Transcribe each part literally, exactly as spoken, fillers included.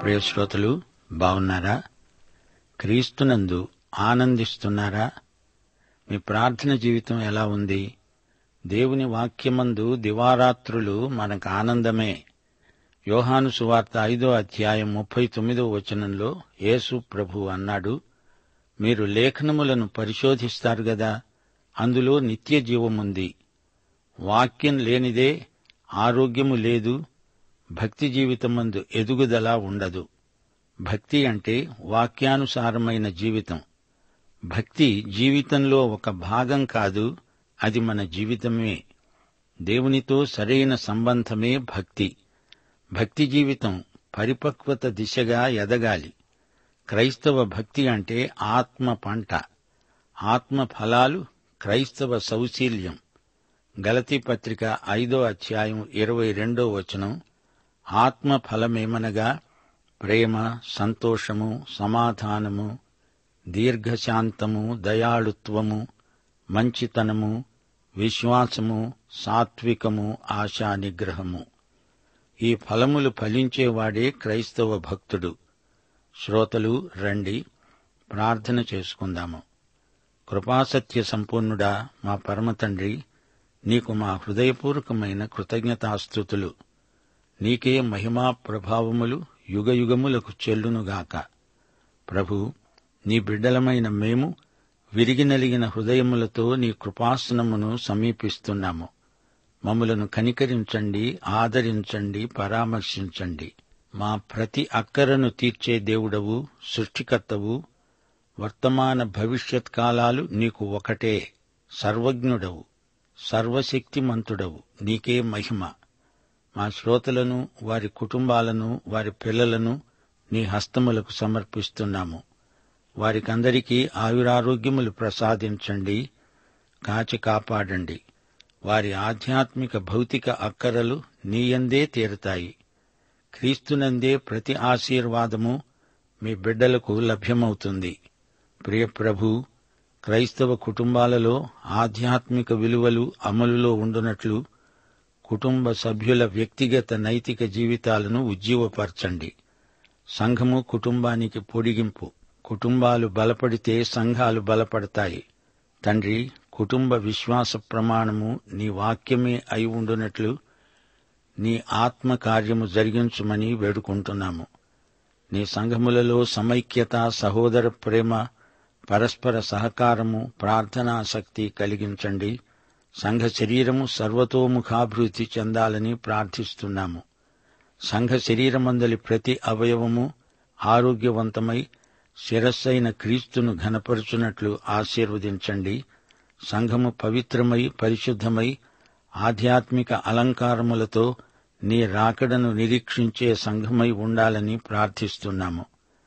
ప్రియ శ్రోతలు, బాగున్నారా? క్రీస్తునందు ఆనందిస్తున్నారా? మీ ప్రార్థన జీవితం ఎలా ఉంది? దేవుని వాక్యమందు దివారాత్రులు మనకు ఆనందమే. యోహాను సువార్త ఐదో అధ్యాయం ముప్పై తొమ్మిదో వచనంలో యేసు ప్రభు అన్నాడు, మీరు లేఖనములను పరిశోధిస్తారు గదా, అందులో నిత్య జీవముంది. వాక్యం లేనిదే ఆరోగ్యము లేదు, భక్తి జీవితమందు ఎదుగుదల ఉండదు. భక్తి అంటే వాక్యానుసారమైన జీవితం. భక్తి జీవితంలో ఒక భాగం కాదు, అది మన జీవితమే. దేవునితో సరైన సంబంధమే భక్తి. భక్తి జీవితం పరిపక్వత దిశగా ఎదగాలి. క్రైస్తవ భక్తి అంటే ఆత్మ పంట, ఆత్మ ఫలాలు క్రైస్తవ సౌశీల్యం. గలతీ పత్రిక ఐదో అధ్యాయం ఇరవై రెండో వచనం, ఆత్మ ఫలమేమనగా ప్రేమ, సంతోషము, సమాధానము, దీర్ఘశాంతము, దయాళుత్వము, మంచితనము, విశ్వాసము, సాత్వికము, ఆశా నిగ్రహము. ఈ ఫలములు ఫలించేవాడే క్రైస్తవ భక్తుడు. శ్రోతలు రండి, ప్రార్థన చేసుకుందాము. కృపాసత్య సంపూర్ణుడా, మా పరమతండ్రి, నీకు మా హృదయపూర్వకమైన కృతజ్ఞతాస్తుతులు. నీకే మహిమా ప్రభావములు యుగయుగములకు చెల్లునుగాక. ప్రభు, నీ బిడ్డలమైన మేము విరిగి నలిగిన హృదయములతో నీ కృపాసనమును సమీపిస్తున్నాము. మమ్ములను కనికరించండి, ఆదరించండి, పరామర్శించండి. మా ప్రతి అక్కరను తీర్చే దేవుడవు, సృష్టికర్తవు. వర్తమాన భవిష్యత్ కాలాలు నీకు ఒకటే. సర్వజ్ఞుడవు, సర్వశక్తిమంతుడవు. నీకే మహిమ. మా శ్రోతలను, వారి కుటుంబాలను, వారి పిల్లలను నీ హస్తములకు సమర్పిస్తున్నాము. వారికందరికీ ఆయురారోగ్యములు ప్రసాదించండి, కాచి కాపాడండి. వారి ఆధ్యాత్మిక భౌతిక అక్కరలు నీయందే తీరుతాయి. క్రీస్తునందే ప్రతి ఆశీర్వాదము మీ బిడ్డలకు లభ్యమవుతుంది. ప్రియప్రభు, క్రైస్తవ కుటుంబాలలో ఆధ్యాత్మిక విలువలు అమలులో ఉండునట్లు కుటుంబ సభ్యుల వ్యక్తిగత నైతిక జీవితాలను ఉజ్జీవపరచండి. సంఘము కుటుంబానికి పొడిగింపు. కుటుంబాలు బలపడితే సంఘాలు బలపడతాయి. తండ్రి, కుటుంబ విశ్వాస ప్రమాణము నీ వాక్యమే అయి ఉండునట్లు నీ ఆత్మ కార్యము జరిగించుమని వేడుకుంటున్నాము. నీ సంఘములలో సమైక్యత, సహోదర ప్రేమ, పరస్పర సహకారము, ప్రార్థనాశక్తి కలిగించండి. సంఘ శరీరము సర్వతోముఖాభివృద్ధి చెందాలని ప్రార్థిస్తున్నాము. సంఘ శరీరమందలి ప్రతి అవయవము ఆరోగ్యవంతమై శిరస్సైన క్రీస్తును ఘనపరుచున్నట్లు ఆశీర్వదించండి. సంఘము పవిత్రమై పరిశుద్ధమై ఆధ్యాత్మిక అలంకారములతో నీ రాకడను నిరీక్షించే సంఘమై ఉండాలని ప్రార్థిస్తున్నాము.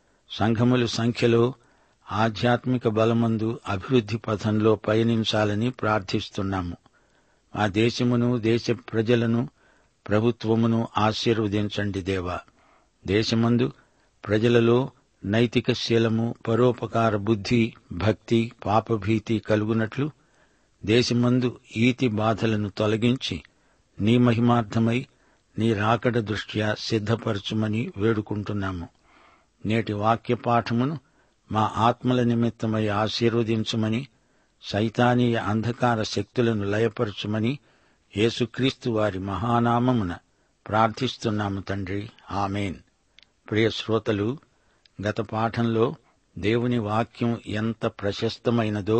సంఘముల సంఖ్యలో ఆధ్యాత్మిక బలమందు అభివృద్ధి పథంలో పయనించాలని ప్రార్థిస్తున్నాము. మా దేశమును, దేశ ప్రజలను, ప్రభుత్వమును ఆశీర్వదించండి దేవా. దేశమందు ప్రజలలో నైతిక శీలము, పరోపకార బుద్ధి, భక్తి, పాపభీతి కలుగునట్లు దేశమందు ఈతి బాధలను తొలగించి నీ మహిమార్థమై నీ రాకడ దృష్ట్యా సిద్ధపరచుమని వేడుకుంటున్నాము. నేటి వాక్య పాఠమును మా ఆత్మల నిమిత్తమై ఆశీర్వదించుమని, సైతానీయ అంధకార శక్తులను లయపరచుమని యేసుక్రీస్తు వారి మహానామమున ప్రార్థిస్తున్నాము తండ్రి. ఆమేన్. ప్రియ శ్రోతలు, గత పాఠంలో దేవుని వాక్యం ఎంత ప్రశస్తమైనదో,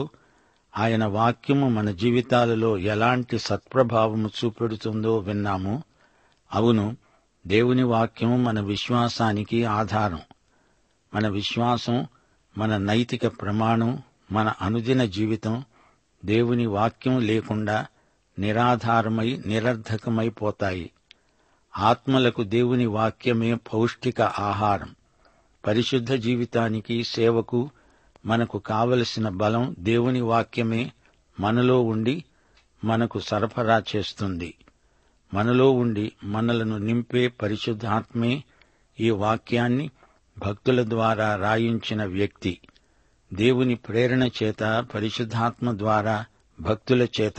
ఆయన వాక్యము మన జీవితాలలో ఎలాంటి సత్ప్రభావము చూపెడుతుందో విన్నాము. అవును, దేవుని వాక్యము మన విశ్వాసానికి ఆధారం. మన విశ్వాసం, మన నైతిక ప్రమాణం, మన అనుదిన జీవితం దేవుని వాక్యం లేకుండా నిరాధారమై నిరర్ధకమైపోతాయి. ఆత్మలకు దేవుని వాక్యమే పౌష్టిక ఆహారం. పరిశుద్ధ జీవితానికి, సేవకు మనకు కావలసిన బలం దేవుని వాక్యమే మనలో ఉండి మనకు సరఫరా చేస్తుంది. మనలో ఉండి మనలను నింపే పరిశుద్ధాత్మే ఈ వాక్యాన్ని భక్తుల ద్వారా రాయించిన వ్యక్తి. దేవుని ప్రేరణ చేత, పరిశుద్ధాత్మ ద్వారా భక్తుల చేత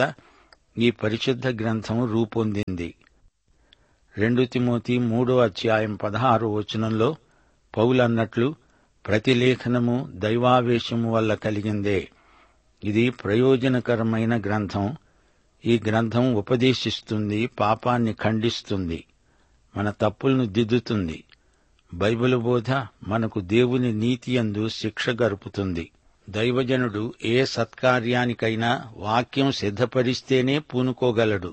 ఈ పరిశుద్ధ గ్రంథం రూపొందింది. రెండు తిమోతి మూడో అధ్యాయం పదహారో వచనంలో పౌలన్నట్లు ప్రతి లేఖనము దైవావేశము వల్ల కలిగిందే. ఇది ప్రయోజనకరమైన గ్రంథం. ఈ గ్రంథం ఉపదేశిస్తుంది, పాపాన్ని ఖండిస్తుంది, మన తప్పులను దిద్దుతుంది. బైబిలు బోధ మనకు దేవుని నీతియందు శిక్ష గరుపుతుంది. దైవజనుడు ఏ సత్కార్యానికైనా వాక్యం సిద్ధపరిస్తేనే పూనుకోగలడు.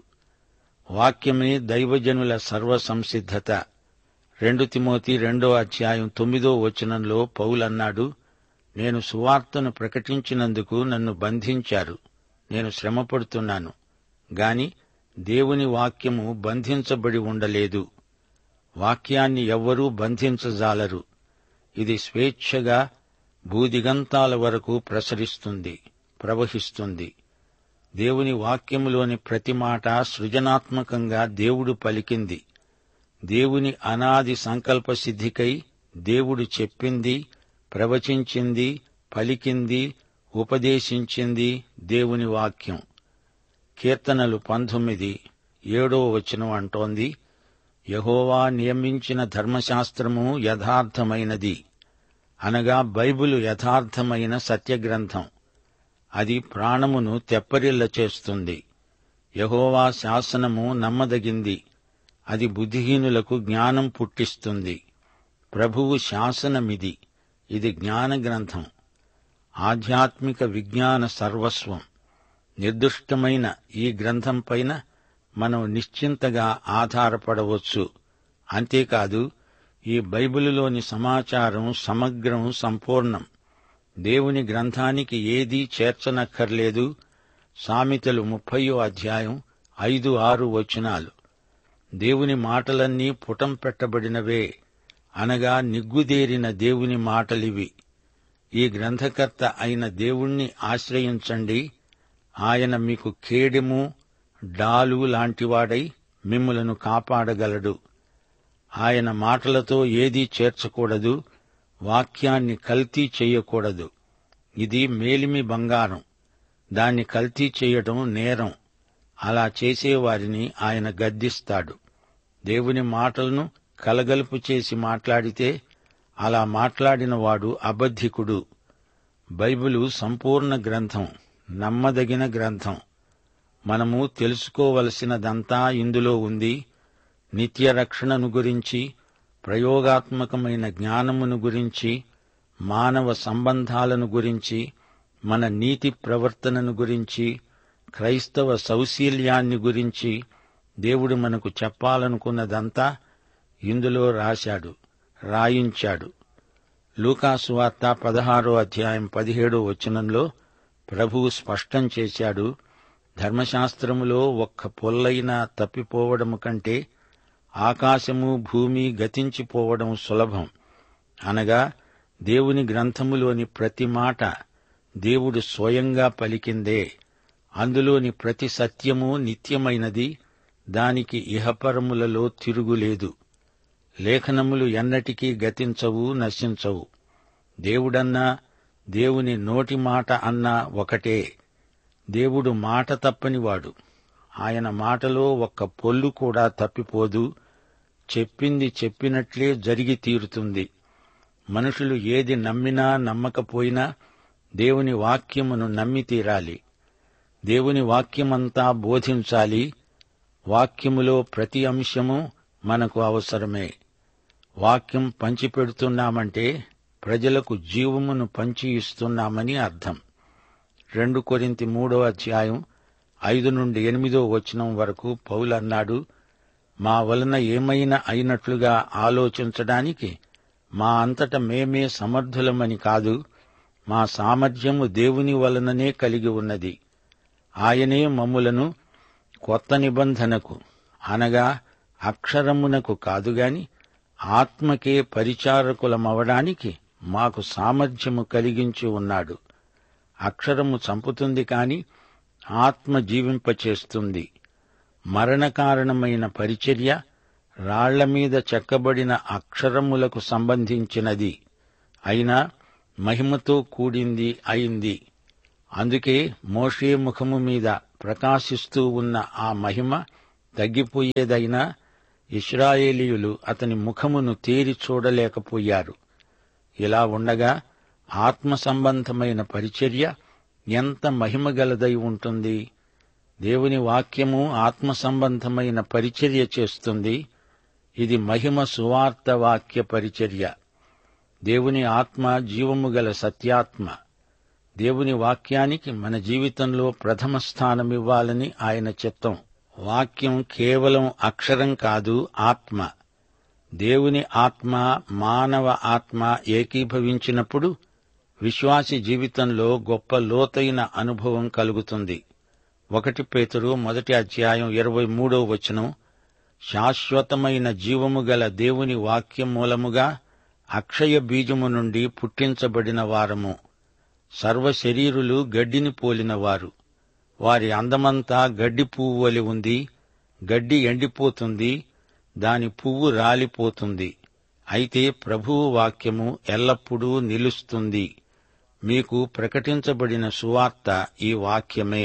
వాక్యమే దైవజనుల సర్వసంసిద్ధత. రెండు తిమోతి రెండో అధ్యాయం తొమ్మిదో వచనంలో పౌలన్నాడు, నేను సువార్తను ప్రకటించినందుకు నన్ను బంధించారు, నేను శ్రమపడుతున్నాను, గాని దేవుని వాక్యము బంధించబడి ఉండలేదు. వాక్యాన్ని ఎవ్వరూ బంధించజాలరు. ఇది స్వేచ్ఛగా భూదిగంతాల వరకు ప్రసరిస్తుంది, ప్రవహిస్తుంది. దేవుని వాక్యములోని ప్రతి మాట సృజనాత్మకంగా దేవుడు పలికింది. దేవుని అనాది సంకల్ప సిద్ధికై దేవుడు చెప్పింది, ప్రవచించింది, పలికింది, ఉపదేశించింది దేవుని వాక్యం. కీర్తనలు పంతొమ్మిది ఏడో వచనం అంటోంది, యెహోవా నియమించిన ధర్మశాస్త్రము యథార్థమైనది. అనగా బైబిలు యథార్థమైన సత్యగ్రంథం. అది ప్రాణమును తెప్పరిల్ల చేస్తుంది. యెహోవా శాసనము నమ్మదగింది. అది బుద్ధిహీనులకు జ్ఞానం పుట్టిస్తుంది. ప్రభువు శాసనమిది. ఇది జ్ఞాన గ్రంథం. ఆధ్యాత్మిక విజ్ఞాన సర్వస్వం. నిర్దుష్టమైన ఈ గ్రంథం పైన మనం నిశ్చింతగా ఆధారపడవచ్చు. అంతేకాదు, ఈ బైబిలులోని సమాచారం సమగ్రం, సంపూర్ణం. దేవుని గ్రంథానికి ఏదీ చేర్చనక్కర్లేదు. సామెతలు ముప్పయో అధ్యాయం ఐదు ఆరు వచనాలు. దేవుని మాటలన్నీ పుటం పెట్టబడినవే, అనగా నిగ్గుదేరిన దేవుని మాటలివి. ఈ గ్రంథకర్త అయిన దేవుణ్ణి ఆశ్రయించండి. ఆయన మీకు కేడెము, డాలు లాంటివాడై మిమ్ములను కాపాడగలడు. ఆయన మాటలతో ఏదీ చేర్చకూడదు, వాక్యాన్ని కల్తీ చెయ్యకూడదు. ఇది మేలిమి బంగారం. దాన్ని కల్తీ చెయ్యడం నేరం. అలా చేసేవారిని ఆయన గద్దిస్తాడు. దేవుని మాటలను కలగలుపు చేసి మాట్లాడితే అలా మాట్లాడినవాడు అబద్ధికుడు. బైబిలు సంపూర్ణ గ్రంథం, నమ్మదగిన గ్రంథం. మనము తెలుసుకోవలసినదంతా ఇందులో ఉంది. నిత్య రక్షణను గురించి, ప్రయోగాత్మకమైన జ్ఞానమును గురించి, మానవ సంబంధాలను గురించి, మన నీతి ప్రవర్తనను గురించి, క్రైస్తవ సౌశీల్యాన్ని గురించి దేవుడు మనకు చెప్పాలనుకున్నదంతా ఇందులో రాశాడు, రాయించాడు. లూకాసు వార్త పదహారో అధ్యాయం పదిహేడో వచనంలో ప్రభువు స్పష్టం చేశాడు, ధర్మశాస్త్రములో ఒక్క పొల్లైనా తప్పిపోవడము కంటే ఆకాశము భూమి గతించిపోవడం సులభం. అనగా దేవుని గ్రంథములోని ప్రతి మాట దేవుడు స్వయంగా పలికిందే. అందులోని ప్రతి సత్యము నిత్యమైనది. దానికి ఇహపరములలో తిరుగులేదు. లేఖనములు ఎన్నటికీ గతించవు, నశించవు. దేవుడన్నా, దేవుని నోటి మాట అన్నా ఒకటే. దేవుడు మాట తప్పనివాడు. ఆయన మాటలో ఒక్క పొల్లు కూడా తప్పిపోదు. చెప్పింది చెప్పినట్లే జరిగి తీరుతుంది. మనుషులు ఏది నమ్మినా నమ్మకపోయినా దేవుని వాక్యమును నమ్మి తీరాలి. దేవుని వాక్యమంతా బోధించాలి. వాక్యములో ప్రతి అంశము మనకు అవసరమే. వాక్యం పంచిపెడుతున్నామంటే ప్రజలకు జీవమును పంచి ఇస్తున్నామని అర్థం. రెండు కొరింథీ మూడో అధ్యాయం ఐదు నుండి ఎనిమిదో వచనం వరకు పౌలన్నాడు, మా వలన ఏమైనా అయినట్లుగా ఆలోచించడానికి మా అంతట మేమే సమర్థులమని కాదు, మా సామర్థ్యము దేవుని వలననే కలిగి ఉన్నది. ఆయనే మమ్ములను కొత్త నిబంధనకు, అనగా అక్షరమునకు కాదుగాని ఆత్మకే పరిచారకులమవడానికి మాకు సామర్థ్యము కలిగించి ఉన్నాడు. అక్షరము చంపుతుంది కాని ఆత్మ జీవింపచేస్తుంది. మరణకారణమైన పరిచర్య రాళ్లమీద చెక్కబడిన అక్షరములకు సంబంధించినది, అయినా మహిమతో కూడింది అయింది. అందుకే మోషే ముఖము మీద ప్రకాశిస్తూ ఉన్న ఆ మహిమ తగ్గిపోయేదైనా ఇశ్రాయేలీయులు అతని ముఖమును తేరి చూడలేకపోయారు. ఇలా ఉండగా ఆత్మ సంబంధమైన పరిచర్య ఎంత మహిమగలదై ఉంటుంది. దేవుని వాక్యము ఆత్మ సంబంధమైన పరిచర్య చేస్తుంది. ఇది మహిమ సువార్త వాక్య పరిచర్య. దేవుని ఆత్మ జీవము గల సత్యాత్మ. దేవుని వాక్యానికి మన జీవితంలో ప్రథమ స్థానమివ్వాలని ఆయన చిత్తం. వాక్యం కేవలం అక్షరం కాదు, ఆత్మ. దేవుని ఆత్మ మానవ ఆత్మ ఏకీభవించినప్పుడు విశ్వాసి జీవితంలో గొప్ప లోతైన అనుభవం కలుగుతుంది. ఒకటి పేతురు మొదటి అధ్యాయం ఇరవై మూడో వచనం, శాశ్వతమైన జీవము గల దేవుని వాక్యం మూలముగా అక్షయ బీజము నుండి పుట్టించబడిన వారము. సర్వశరీరులు గడ్డిని పోలినవారు. వారి అందమంతా గడ్డి పువ్వు వలె ఉంది. గడ్డి ఎండిపోతుంది, దాని పువ్వు రాలిపోతుంది. అయితే ప్రభువు వాక్యము ఎల్లప్పుడూ నిలుస్తుంది. మీకు ప్రకటించబడిన సువార్త ఈ వాక్యమే.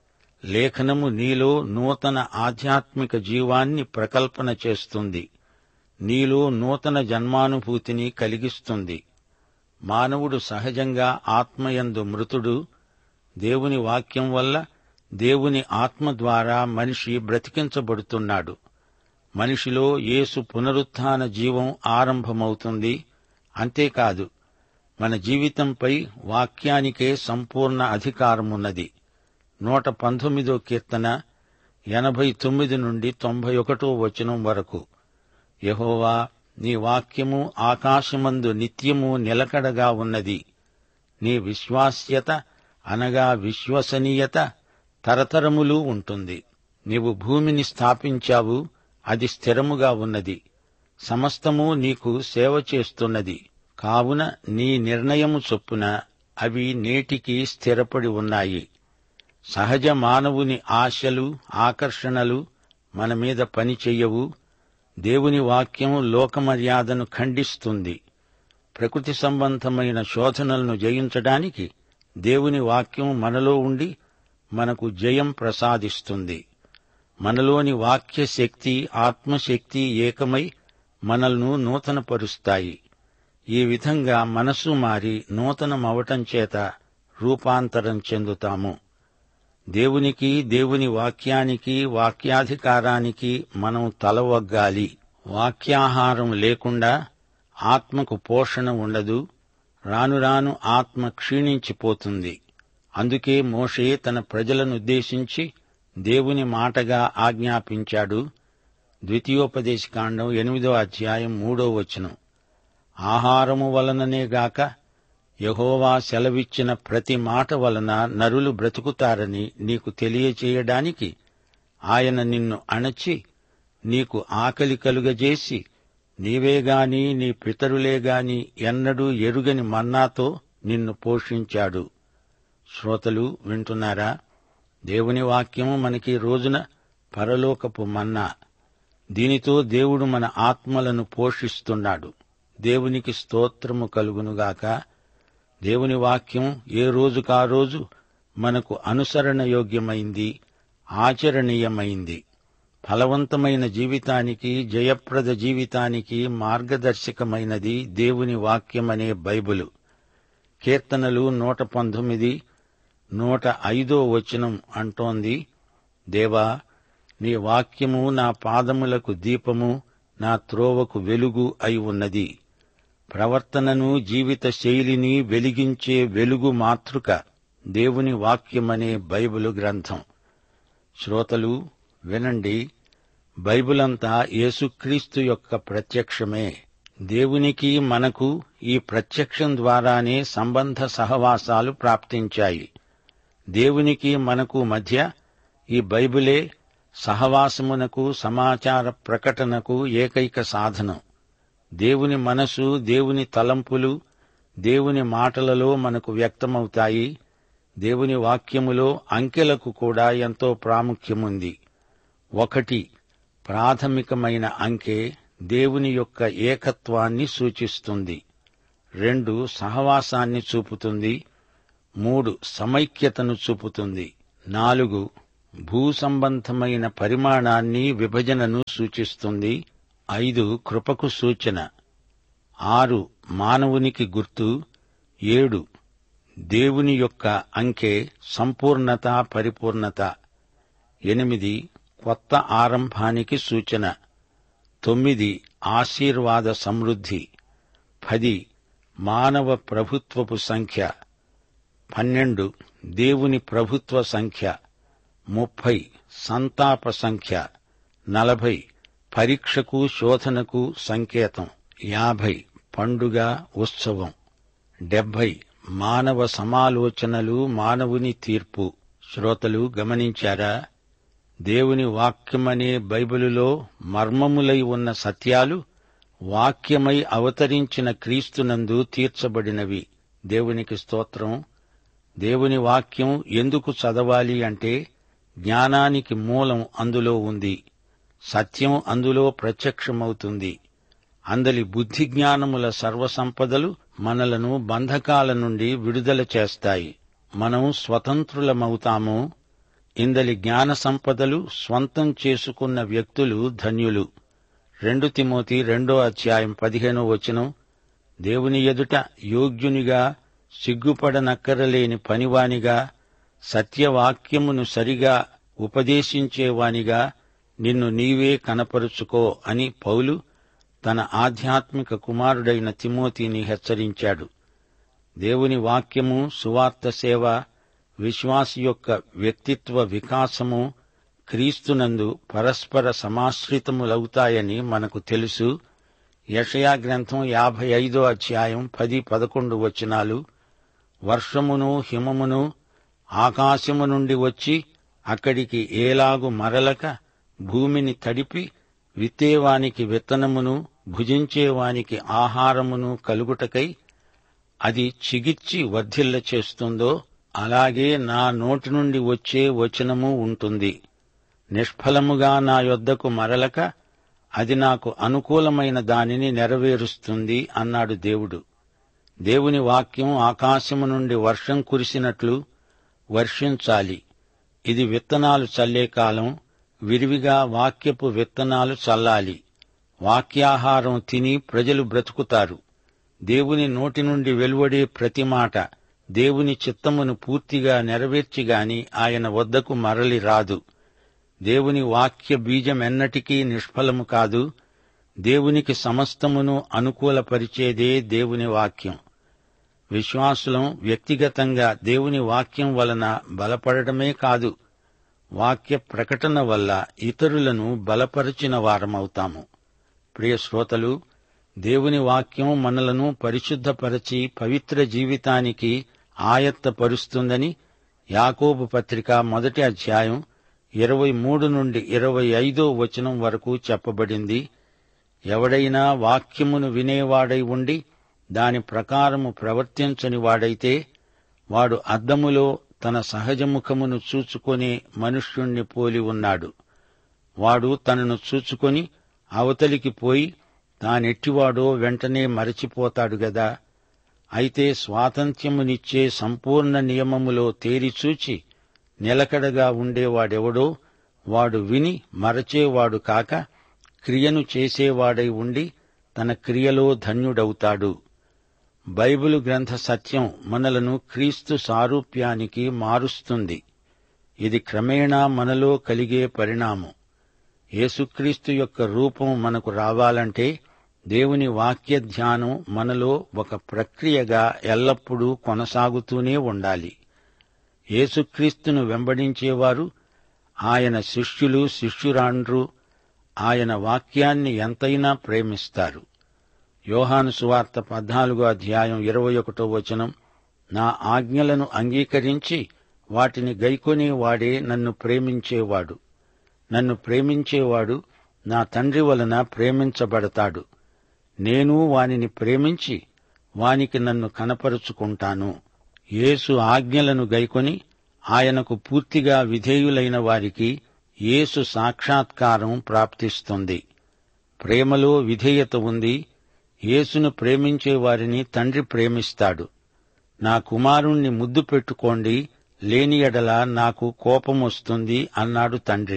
లేఖనము నీలో నూతన ఆధ్యాత్మిక జీవాన్ని ప్రకల్పన చేస్తుంది. నీలో నూతన జన్మానుభూతిని కలిగిస్తుంది. మానవుడు సహజంగా ఆత్మయందు మృతుడు. దేవుని వాక్యం వల్ల దేవుని ఆత్మ ద్వారా మనిషి బ్రతికించబడుతున్నాడు. మనిషిలో యేసు పునరుత్థాన జీవం ఆరంభమవుతుంది. అంతేకాదు, మన జీవితంపై వాక్యానికే సంపూర్ణ అధికారమున్నది. నూట పంతొమ్మిదో కీర్తన ఎనభై తొమ్మిది నుండి తొంభై ఒకటో వచనం వరకు, యెహోవా, నీ వాక్యము ఆకాశమందు నిత్యము నిలకడగా ఉన్నది. నీ విశ్వాస్యత అనగా విశ్వసనీయత తరతరములు ఉంటుంది. నీవు భూమిని స్థాపించావు, అది స్థిరముగా ఉన్నది. సమస్తము నీకు సేవ చేస్తున్నది. కావున నీ నిర్ణయము చొప్పున అవి నేటికి స్థిరపడి ఉన్నాయి. సహజ మానవుని ఆశలు, ఆకర్షణలు మన మీద పనిచెయ్యవు. దేవుని వాక్యం లోకమర్యాదను ఖండిస్తుంది. ప్రకృతి సంబంధమైన శోధనలను జయించడానికి దేవుని వాక్యం మనలో ఉండి మనకు జయం ప్రసాదిస్తుంది. మనలోని వాక్య శక్తి, ఆత్మశక్తి ఏకమై మనల్ని నూతనపరుస్తాయి. ఈ విధంగా మనసు మారి నూతనమవటం చేత రూపాంతరం చెందుతాము. దేవునికి, దేవుని వాక్యానికి, వాక్యాధికారానికి మనం తలవగ్గాలి. వాక్యాహారం లేకుండా ఆత్మకు పోషణ ఉండదు. రాను రాను ఆత్మ క్షీణించిపోతుంది. అందుకే మోషే తన ప్రజలనుద్దేశించి దేవుని మాటగా ఆజ్ఞాపించాడు. ద్వితీయోపదేశకాండం ఎనిమిదో అధ్యాయం మూడో వచనం, ఆహారము వలననేగాక యెహోవా సెలవిచ్చిన ప్రతి మాట వలన నరులు బ్రతుకుతారని నీకు తెలియచేయడానికి ఆయన నిన్ను అణచి నీకు ఆకలి కలుగజేసి నీవేగాని నీ పితరులేగాని ఎన్నడూ ఎరుగని మన్నాతో నిన్ను పోషించాడు. శ్రోతలు వింటున్నారా? దేవుని వాక్యము మనకి రోజున పరలోకపు మన్నా. దీనితో దేవుడు మన ఆత్మలను పోషిస్తున్నాడు. దేవునికి స్తోత్రము కలుగునుగాక. దేవుని వాక్యం ఏ రోజుకా రోజు మనకు అనుసరణ యోగ్యమైంది, ఆచరణీయమైంది. ఫలవంతమైన జీవితానికి, జయప్రద జీవితానికి మార్గదర్శకమైనది దేవుని వాక్యమనే బైబిలు. కీర్తనలు నూట పంతొమ్మిది నూట ఐదో వచనం అంటోంది, దేవా, నీ వాక్యము నా పాదములకు దీపము, నా త్రోవకు వెలుగు అయి ఉన్నది. ప్రవర్తనను, జీవిత శైలిని వెలిగించే వెలుగు మాతృక దేవుని వాక్యమనే బైబిలు గ్రంథం. శ్రోతలు వినండి, బైబిలంతా యేసుక్రీస్తు యొక్క ప్రత్యక్షమే. దేవునికి మనకు ఈ ప్రత్యక్షం ద్వారానే సంబంధ సహవాసాలు ప్రాప్తించాయి. దేవునికి మనకు మధ్య ఈ బైబిలే సహవాసమునకు, సమాచార ప్రకటనకు ఏకైక సాధనం. దేవుని మనసు, దేవుని తలంపులు దేవుని మాటలలో మనకు వ్యక్తమవుతాయి. దేవుని వాక్యములో అంకెలకు కూడా ఎంతో ప్రాముఖ్యముంది. ఒకటి, ప్రాథమికమైన అంకె దేవుని యొక్క ఏకత్వాన్ని సూచిస్తుంది. రెండు, సహవాసాన్ని చూపుతుంది. మూడు, సమైక్యతను చూపుతుంది. నాలుగు, భూసంబంధమైన పరిమాణాన్ని, విభజనను సూచిస్తుంది. ఐదు, కృపకు సూచన. ఆరు మానవునికి గుర్తు, ఏడు దేవుని యొక్క అంకె సంపూర్ణత, పరిపూర్ణత, ఎనిమిది కొత్త ఆరంభానికి సూచన, తొమ్మిది ఆశీర్వాద సమృద్ధి, పది మానవ ప్రభుత్వపు సంఖ్య, పన్నెండు దేవుని ప్రభుత్వ సంఖ్య, ముప్పై సంతాప సంఖ్య, నలభై పరీక్షకు శోధనకు సంకేతం, యాభై పండుగ ఉత్సవం, డెబ్బై మానవ సమాలోచనలు, మానవుని తీర్పు. శ్రోతలు గమనించారా? దేవుని వాక్యమనే బైబిలులో మర్మములై ఉన్న సత్యాలు వాక్యమై అవతరించిన క్రీస్తునందు తీర్చబడినవి. దేవునికి స్తోత్రం. దేవుని వాక్యం ఎందుకు చదవాలి అంటే జ్ఞానానికి మూలం అందులో ఉంది, సత్యం అందులో ప్రత్యక్షమవుతుంది. అందలి బుద్ధి జ్ఞానముల సర్వసంపదలు మనలను బంధకాల నుండి విడుదల చేస్తాయి. మనం స్వతంత్రులమవుతాము. ఇందలి జ్ఞాన సంపదలు స్వంతం చేసుకున్న వ్యక్తులు ధన్యులు. రెండు తిమోతి రెండో అధ్యాయం పదిహేనో వచనం, దేవుని ఎదుట యోగ్యునిగా, సిగ్గుపడనక్కరలేని పనివానిగా, సత్యవాక్యమును సరిగా ఉపదేశించేవానిగా నిన్ను నీవే కనపరుచుకో అని పౌలు తన ఆధ్యాత్మిక కుమారుడైన తిమోతిని హెచ్చరించాడు. దేవుని వాక్యము, సువార్త సేవ, విశ్వాసి యొక్క వ్యక్తిత్వ వికాసము క్రీస్తునందు పరస్పర సమాశ్రితములవుతాయని మనకు తెలుసు. యెషయా గ్రంథం యాభై ఐదో అధ్యాయం పది పదకొండు వచనాలు, వర్షమును హిమమును ఆకాశము నుండి వచ్చి అక్కడికి ఏలాగు మరలక భూమిని తడిపి విత్తేవానికి విత్తనమును, భుజించేవానికి ఆహారమును కలుగుటకై అది చిగిర్చి వర్ధిల్ల చేస్తుందో అలాగే నా నోటి నుండి వచ్చే వచనము ఉంటుంది. నిష్ఫలముగా నా యొద్దకు మరలక అది నాకు అనుకూలమైన దానిని నెరవేరుస్తుంది అన్నాడు దేవుడు. దేవుని వాక్యం ఆకాశము నుండి వర్షం కురిసినట్లు వర్షించాలి. ఇది విత్తనాలు చల్లే కాలం. విరివిగా వాక్యపు విత్తనాలు చల్లాలి. వాక్యాహారం తిని ప్రజలు బ్రతుకుతారు. దేవుని నోటి నుండి వెలువడే ప్రతి మాట దేవుని చిత్తమును పూర్తిగా నెరవేర్చిగాని ఆయన వద్దకు మరలి రాదు. దేవుని వాక్య బీజమెన్నటికీ నిష్ఫలము కాదు. దేవునికి సమస్తమును అనుకూలపరిచేదే దేవుని వాక్యం. విశ్వాసులం వ్యక్తిగతంగా దేవుని వాక్యం వలన బలపడటమే కాదు, వాక్య ప్రకటన వల్ల ఇతరులను బలపరిచిన వారమవుతాము. ప్రియ శ్రోతలు, దేవుని వాక్యం మనలను పరిశుద్ధపరచి పవిత్ర జీవితానికి ఆయత్తపరుస్తుందని యాకోబు పత్రిక మొదటి అధ్యాయం ఇరవై మూడు నుండి ఇరవై ఐదో వచనం వరకు చెప్పబడింది. ఎవడైనా వాక్యమును వినేవాడై ఉండి దాని ప్రకారము ప్రవర్తించని వాడైతే వాడు అద్దములో తన సహజముఖమును చూచుకొనే మనుష్యుణ్ణి పోలి ఉన్నాడు. వాడు తనను చూచుకొని అవతలికి పోయి తానెట్టివాడో వెంటనే మరచిపోతాడు గదా. అయితే స్వాతంత్ర్యమునిచ్చే సంపూర్ణ నియమములో తేరిచూచి నిలకడగా ఉండేవాడెవడో వాడు విని మరచేవాడు కాక క్రియను చేసేవాడై ఉండి తన క్రియలో ధన్యుడవుతాడు. బైబిలు గ్రంథ సత్యం మనలను క్రీస్తు సారూప్యానికి మారుస్తుంది. ఇది క్రమేణా మనలో కలిగే పరిణామం. యేసుక్రీస్తు యొక్క రూపం మనకు రావాలంటే దేవుని వాక్య ధ్యానం మనలో ఒక ప్రక్రియగా ఎల్లప్పుడూ కొనసాగుతూనే ఉండాలి. యేసుక్రీస్తును వెంబడించేవారు, ఆయన శిష్యులు, శిష్యురాండ్రు ఆయన వాక్యాన్ని ఎంతైనా ప్రేమిస్తారు. యోహాను సువార్త పద్నాలుగో అధ్యాయం ఇరవై ఒకటో వచనం, నా ఆజ్ఞలను అంగీకరించి వాటిని గైకొనే వాడే నన్ను ప్రేమించేవాడు. నన్ను ప్రేమించేవాడు నా తండ్రి వలన ప్రేమించబడతాడు. నేను వానిని ప్రేమించి వానికి నన్ను కనపరుచుకుంటాను. యేసు ఆజ్ఞలను గైకొని ఆయనకు పూర్తిగా విధేయులైన వారికి యేసు సాక్షాత్కారం ప్రాప్తిస్తుంది. ప్రేమలో విధేయత ఉంది. యేసును ప్రేమించే వారిని తండ్రి ప్రేమిస్తాడు. నా కుమారుణ్ణి ముద్దు పెట్టుకోండి, లేని ఎడల నాకు కోపమొస్తుంది అన్నాడు తండ్రి.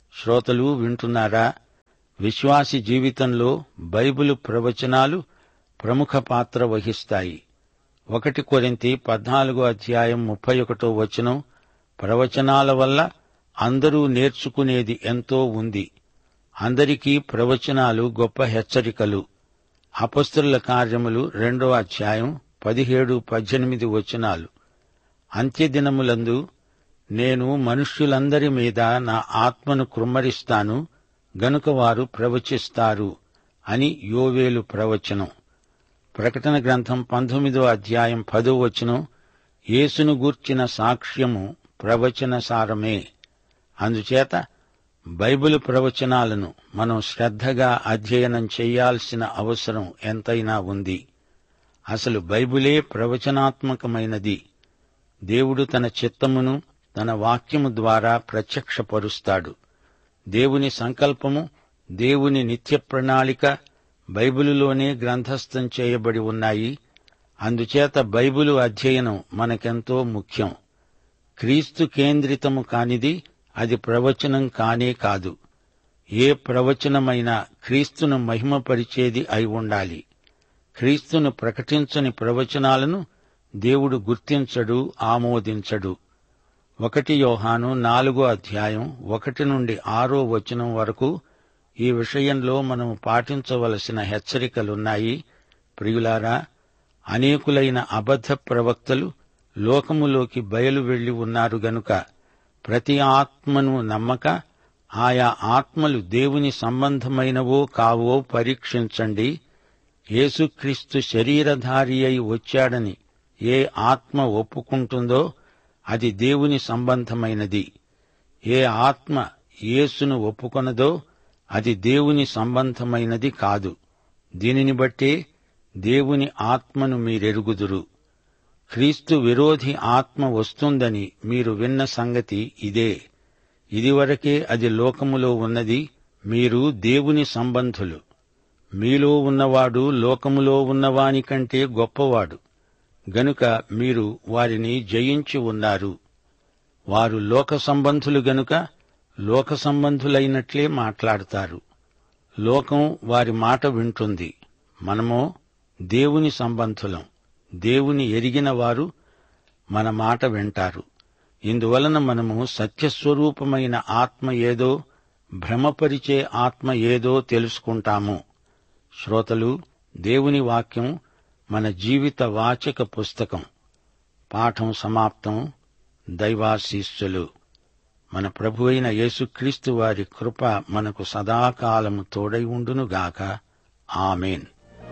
శ్రోతలు వింటున్నారా? విశ్వాసి జీవితంలో బైబిలు ప్రవచనాలు ప్రముఖ పాత్ర వహిస్తాయి. ఒకటి కొరింథీ పద్నాలుగో అధ్యాయం ముప్పై ఒకటో వచనం, ప్రవచనాల వల్ల అందరూ నేర్చుకునేది ఎంతో ఉంది. అందరికీ ప్రవచనాలు గొప్ప హెచ్చరికలు. అపొస్తలుల కార్యములు రెండో అధ్యాయం పదిహేడు పద్దెనిమిది వచనాలు. అంత్యదినములందు నేను మనుష్యులందరి మీద నా ఆత్మను కృమ్మరిస్తాను, గనుక వారు ప్రవచిస్తారు అని యోవేలు ప్రవచనం. ప్రకటన గ్రంథం పంతొమ్మిదో అధ్యాయం పదో వచనం, యేసును గూర్చిన సాక్ష్యము ప్రవచన సారమే. అందుచేత బైబిలు ప్రవచనాలను మనం శ్రద్ధగా అధ్యయనం చేయాల్సిన అవసరం ఎంతైనా ఉంది. అసలు బైబిలే ప్రవచనాత్మకమైనది. దేవుడు తన చిత్తమును తన వాక్యము ద్వారా ప్రత్యక్షపరుస్తాడు. దేవుని సంకల్పము, దేవుని నిత్య ప్రణాళిక బైబిలులోనే గ్రంథస్థం చేయబడి ఉన్నాయి. అందుచేత బైబిలు అధ్యయనం మనకెంతో ముఖ్యం. క్రీస్తు కేంద్రితము కానిది అది ప్రవచనం కానే కాదు. ఏ ప్రవచనమైనా క్రీస్తును మహిమపరిచేది అయి ఉండాలి. క్రీస్తును ప్రకటించని ప్రవచనాలను దేవుడు గుర్తించడు, ఆమోదించడు. ఒకటి యోహాను నాలుగో అధ్యాయం ఒకటి నుండి ఆరో వచనం వరకు ఈ విషయంలో మనం పాటించవలసిన హెచ్చరికలున్నాయి. ప్రియులారా, అనేకులైన అబద్ధ ప్రవక్తలు లోకములోకి బయలు వెళ్లి ఉన్నారు గనుక ప్రతి ఆత్మను నమ్మక ఆయా ఆత్మలు దేవుని సంబంధమైనవో కావో పరీక్షించండి. యేసుక్రీస్తు శరీరధారి అయి వచ్చాడని ఏ ఆత్మ ఒప్పుకుంటుందో అది దేవుని సంబంధమైనది. ఏ ఆత్మ యేసును ఒప్పుకొనదో అది దేవుని సంబంధమైనది కాదు. దీనిని బట్టే దేవుని ఆత్మను మీరెరుగుదురు. క్రీస్తు విరోధి ఆత్మ వస్తుందని మీరు విన్న సంగతి ఇదే. ఇదివరకే అది లోకములో ఉన్నది. మీరు దేవుని సంబంధులు. మీలో ఉన్నవాడు లోకములో ఉన్నవాని కంటే గొప్పవాడు గనుక మీరు వారిని జయించి ఉన్నారు. వారు లోక సంబంధులు గనుక లోక సంబంధులైనట్లే మాట్లాడతారు. లోకం వారి మాట వింటుంది. మనమో దేవుని సంబంధులం. దేవుని ఎరిగిన వారు మన మాట వింటారు. ఇందువలన మనము సత్యస్వరూపమైన ఆత్మ ఏదో, భ్రమపరిచే ఆత్మ ఏదో తెలుసుకుంటాము. శ్రోతలు, దేవుని వాక్యం మన జీవిత వాచక పుస్తకం. పాఠం సమాప్తం. దైవాశీస్సులు. మన ప్రభువైన యేసుక్రీస్తు వారి కృప మనకు సదాకాలము తోడై ఉండునుగాక. ఆమేన్.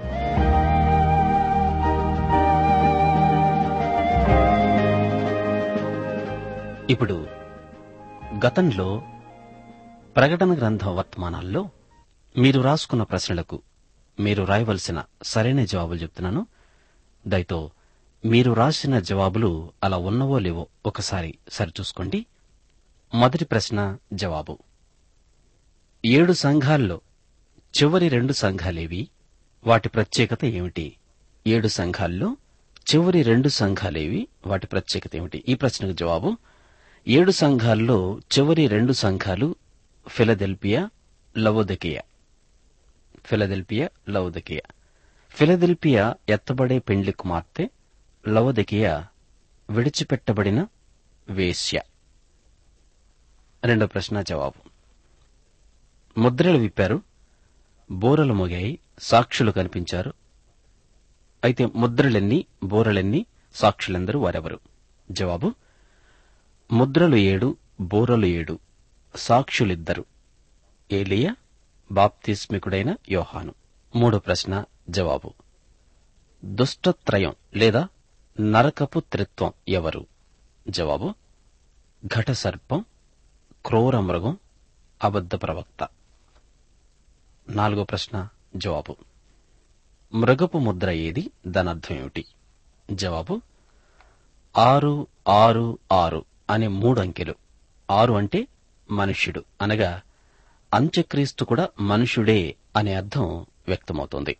ఇప్పుడు గతంలో ప్రకటన గ్రంథ వర్తమానాల్లో మీరు రాసుకున్న ప్రశ్నలకు మీరు రాయవలసిన సరైన జవాబులు చెప్తున్నాను. దయతో మీరు రాసిన జవాబులు అలా ఉన్నవో లేవో ఒకసారి సరిచూసుకోండి. మొదటి ప్రశ్న జవాబు: ఏడు సంఘాల్లో చివరి రెండు సంఘాలేవి? వాటి ప్రత్యేకత ఏమిటి? ఏడు సంఘాల్లో చివరి రెండు సంఘాలేవి? వాటి ప్రత్యేకత ఏమిటి? ఈ ప్రశ్నకు జవాబు: ఏడు సంఘాల్లో చివరి రెండు సంఘాలు ఫిలదెల్ఫియా, లవొదికయ. ఫిలదెల్ఫియా, లవొదికయ. ఫిలదెల్ఫియా ఎత్తబడే పెండ్లి కుమార్తె, లవొదికయ విడిచిపెట్టబడిన వేశ్య. రెండో ప్రశ్న జవాబు: ముద్రలు విప్పారు, బోరలు మోగాయి, సాక్షులు కనిపించారు. అయితే ముద్రలెన్ని, బోరలెన్ని, సాక్షులెందరూ, వారెవరు? జవాబు: ముద్రలు ఏడు, బోరలు ఏడు, సాక్షులిద్దరు. ఏలియా, బాప్తిస్మికుడైన యోహాను. మూడో ప్రశ్న జవాబు: దుష్టత్రయం లేదా నరకపు త్రిత్వం ఎవరు? జవాబు: ఘటసర్పం, క్రూర మృగం, అబద్ధ ప్రవక్త. నాలుగో ప్రశ్న జవాబు: మృగపు ముద్ర ఏది? దానర్థం ఏమిటి? జవాబు: ఆరు ఆరు ఆరు అనే మూడు అంకెలు. ఆరు అంటే మనుష్యుడు, అనగా అంత్యక్రీస్తు కూడా మనుష్యుడే అనే అర్థం వ్యక్తమవుతోంది.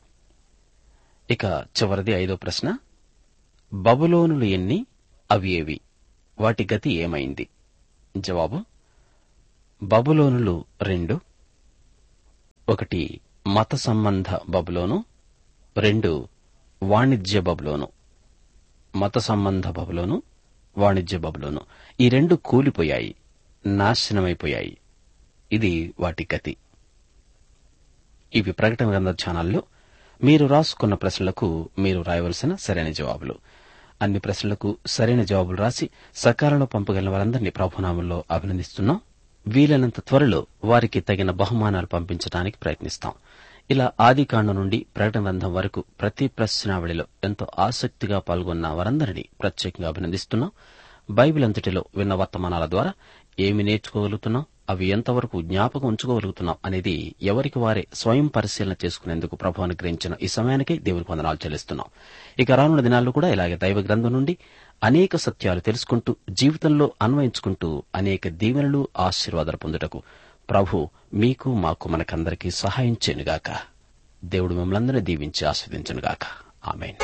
ఇక చివరిది ఐదో ప్రశ్న: బబులోనులు ఎన్ని? అవి ఏవి? వాటి గతి ఏమైంది? జవాబు: బబులోనులు రెండు. ఒకటి మత సంబంధ బబులోను, రెండు వాణిజ్య బబులోను. మత సంబంధ బబులోను, వాణిజ్య బబులోను ఈ రెండు కూలిపోయాయి, నాశనమైపోయాయి. ఇది వాటి గతి. ఇవి ప్రకటన గ్రంథ ఛానల్లో మీరు రాసుకున్న ప్రశ్నలకు మీరు రాయవలసిన సరైన జవాబులు. అన్ని ప్రశ్నలకు సరైన జవాబులు రాసి సకాలంలో పంపగలిగిన వారందరినీ ప్రభునామంలో అభినందిస్తున్నాం. వీలైనంత త్వరలో వారికి తగిన బహుమానాలు పంపించడానికి ప్రయత్నిస్తాం. ఇలా ఆదికాండం నుండి ప్రకటన గ్రంథం వరకు ప్రతి ప్రశ్నావళిలో ఎంతో ఆసక్తిగా పాల్గొన్న వారందరినీ ప్రత్యేకంగా అభినందిస్తున్నాం. బైబిల్ అంతటిలో విన్న వర్తమానాల ద్వారా ఏమి నేర్చుకోగలుగుతున్నాం, అవి ఎంతవరకు జ్ఞాపకం ఉంచుకోగలుగుతున్నాం అనేది ఎవరికి వారే స్వయం పరిశీలన చేసుకునేందుకు ప్రభు అనుగ్రహించిన ఈ సమయానికి దేవునికి వందనాలు చెల్లిస్తున్నాం. ఇక రానున్న దినాల్లో కూడా ఇలాగే దైవ గ్రంథం నుండి అనేక సత్యాలు తెలుసుకుంటూ జీవితంలో అన్వయించుకుంటూ అనేక దీవెనలు, ఆశీర్వాదాలు పొందుటకు ప్రభు మీకు, మాకు, మనకందరికీ సహాయం చేయనుగాక. దేవుడు మిమ్మల్ని దీవించి ఆస్వాదించునుగాక. ఆమేన్.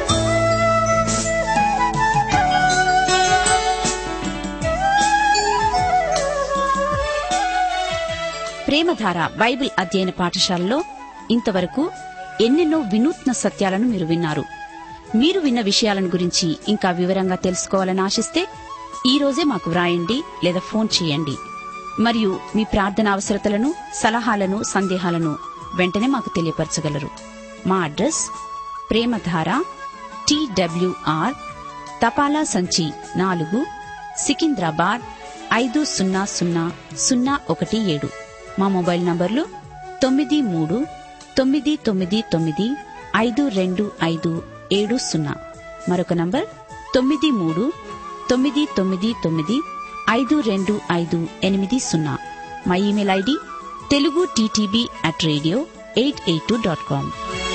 ప్రేమధార బైబిల్ అధ్యయన పాఠశాలలో ఇంతవరకు ఎన్నెన్నో వినూత్న సత్యాలను మీరు విన్నారు. మీరు విన్న విషయాలను గురించి ఇంకా వివరంగా తెలుసుకోవాలని ఆశిస్తే ఈ రోజే మాకు వ్రాయండి లేదా ఫోన్ చేయండి. మరియు మీ ప్రార్థన అవసరతలను, సలహాలను, సందేహాలను వెంటనే మాకు తెలియపరచగలరు. మా అడ్రస్ ప్రేమధార టీడబ్ల్యూఆర్ తపాలా సంచి నాలుగు, సికింద్రాబాద్ ఐదు సున్నా సున్నా సున్నా ఒకటి ఏడు. మా మొబైల్ నంబర్లు తొమ్మిది మూడు తొమ్మిది తొమ్మిది తొమ్మిది ఐదు రెండు ఐదు ఏడు సున్నా. మరొక నంబర్ తొమ్మిది మూడు తొమ్మిది తొమ్మిది తొమ్మిది ఐదు రెండు ఐదు ఎనిమిది సున్నా. మా email ID Telugu TTB at radio eight eight two dot com.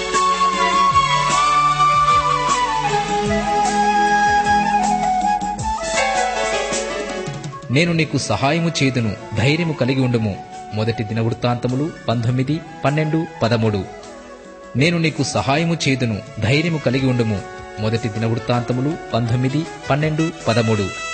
నేను నీకు సహాయము చేదును, ధైర్యము కలిగి ఉండుము. మొదటి దినవృత్తాంతములు పంతొమ్మిది పన్నెండు పదమూడు. నేను నీకు సహాయము చేదును, ధైర్యము కలిగి ఉండుము. మొదటి దినవృత్తాంతములు పంతొమ్మిది పన్నెండు పదమూడు.